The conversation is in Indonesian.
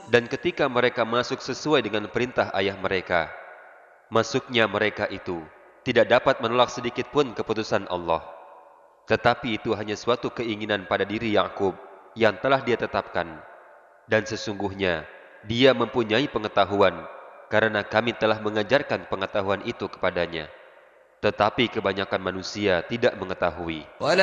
Dan ketika mereka masuk sesuai dengan perintah ayah mereka, masuknya mereka itu tidak dapat menolak sedikit pun keputusan Allah. Tetapi itu hanya suatu keinginan pada diri Yakub yang telah dia tetapkan. Dan sesungguhnya dia mempunyai pengetahuan karena kami telah mengajarkan pengetahuan itu kepadanya. Tetapi kebanyakan manusia tidak mengetahui.